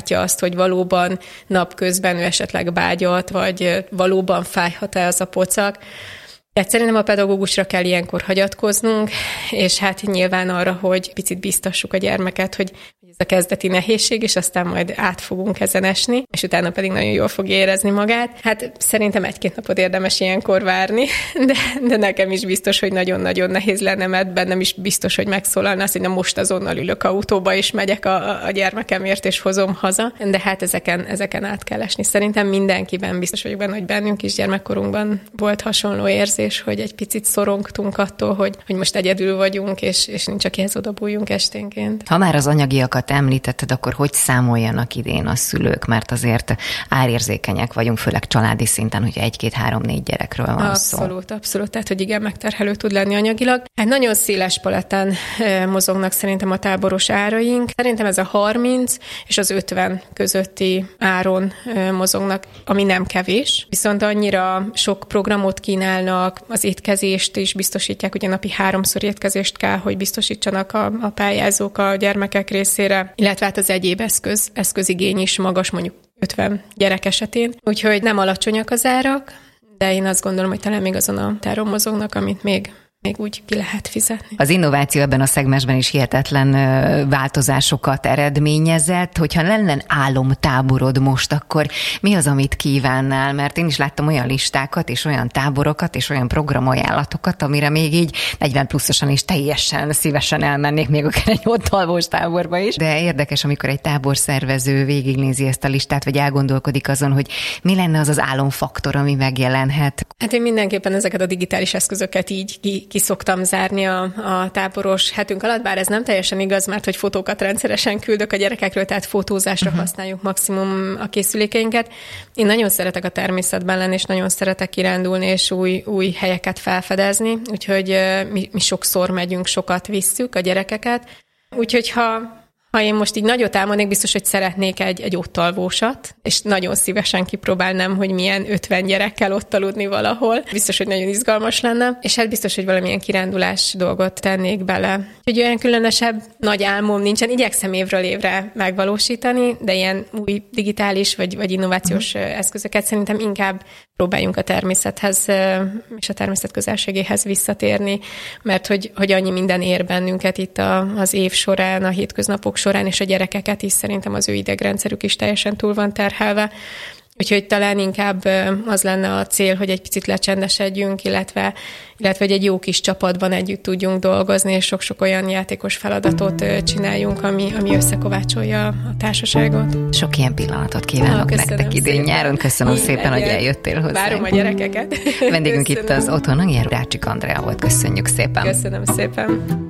látja azt, hogy valóban napközben ő esetleg bágyat, vagy valóban fájhat-e az a pocak. Tehát szerintem a pedagógusra kell ilyenkor hagyatkoznunk, és hát nyilván arra, hogy picit biztassuk a gyermeket, hogy ez a kezdeti nehézség, és aztán majd át fogunk ezen esni, és utána pedig nagyon jól fog érezni magát. Hát szerintem 1-2 napot érdemes ilyenkor várni, de nekem is biztos, hogy nagyon-nagyon nehéz lenne, mert bennem is biztos, hogy megszólalna azt, hogy na most azonnal ülök autóba, és megyek a gyermekemért, és hozom haza. De hát ezeken át kell esni. Szerintem mindenkiben biztos vagyok benne, hogy bennünk is gyermekkorunkban volt hasonló érzés, hogy egy picit szorongtunk attól, hogy most egyedül vagyunk, és nincs akihez odabújjunk esténként. Ha már az anyagiakat említetted, akkor hogy számoljanak idén a szülők? Mert azért árérzékenyek vagyunk, főleg családi szinten, hogy 1, 2, 3, 4 gyerekről van szó. Abszolút. Tehát, hogy igen, megterhelő tud lenni anyagilag. Hát nagyon széles palettán mozognak szerintem a táboros áraink. Szerintem ez a 30 és az 50 közötti áron mozognak, ami nem kevés. Viszont annyira sok programot kínálnak, az étkezést is biztosítják, ugye napi 3-szor étkezést kell, hogy biztosítsanak a pályázók a gyermekek részére, illetve hát az egyéb eszközigény is magas, mondjuk 50 gyerek esetén. Úgyhogy nem alacsonyak az árak, de én azt gondolom, hogy talán még azon a táron mozognak, amit még úgy ki lehet fizetni. Az innováció ebben a szegmensben is hihetetlen változásokat eredményezett. Hogyha lenne álomtáborod most, akkor mi az, amit kívánnál? Mert én is láttam olyan listákat, és olyan táborokat, és olyan programajánlatokat, amire még így 40 pluszosan is teljesen szívesen elmennék, még akár egy ottalvós táborba is. De érdekes, amikor egy táborszervező végignézi ezt a listát, vagy elgondolkodik azon, hogy mi lenne az az álomfaktor, ami megjelenhet. Hát én mindenképpen ezeket a digitális eszközöket így ki szoktam zárni a táboros hetünk alatt, bár ez nem teljesen igaz, mert hogy fotókat rendszeresen küldök a gyerekekről, tehát fotózásra használjuk maximum a készülékeinket. Én nagyon szeretek a természetben lenni, és nagyon szeretek kirándulni, és új helyeket felfedezni, úgyhogy mi sokszor megyünk, sokat visszük a gyerekeket. Úgyhogy ha én most így nagyot álmodnék, biztos, hogy szeretnék egy ottalvósat, és nagyon szívesen kipróbálnám, hogy milyen 50 gyerekkel ott aludni valahol. Biztos, hogy nagyon izgalmas lenne, és hát biztos, hogy valamilyen kirándulás dolgot tennék bele. Úgyhogy olyan különösebb nagy álmom nincsen, igyekszem évről évre megvalósítani, de ilyen új digitális vagy innovációs eszközöket szerintem inkább próbáljunk a természethez és a természet közelségéhez visszatérni, mert hogy annyi minden ér bennünket itt az év során, a hétköznapok során, és a gyerekeket is szerintem az ő idegrendszerük is teljesen túl van terhelve. Úgyhogy talán inkább az lenne a cél, hogy egy picit lecsendesedjünk, illetve hogy egy jó kis csapatban együtt tudjunk dolgozni, és sok-sok olyan játékos feladatot csináljunk, ami összekovácsolja a társaságot. Sok ilyen pillanatot kívánok nektek idén nyáron. Köszönöm szépen, hogy eljöttél hozzánk. Várom a gyerekeket. Vendégünk itt az Otthon Rácsik Andrea volt. Köszönjük szépen. Köszönöm szépen.